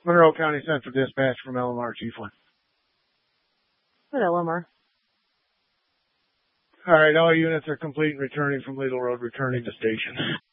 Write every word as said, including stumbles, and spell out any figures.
Monroe County Central Dispatch from L M R, Chief one. Good, L M R. All right, all units are complete and returning from Lidle Road, returning to station.